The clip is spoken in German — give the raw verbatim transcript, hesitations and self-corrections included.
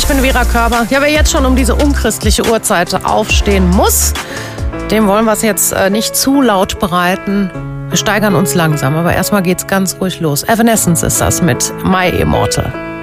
bin Vera Körber. Ja, wer jetzt schon um diese unchristliche Uhrzeit aufstehen muss, dem wollen wir es jetzt äh, nicht zu laut bereiten. Wir steigern uns langsam, aber erstmal geht's ganz ruhig los. Evanescence ist das mit My Immortal.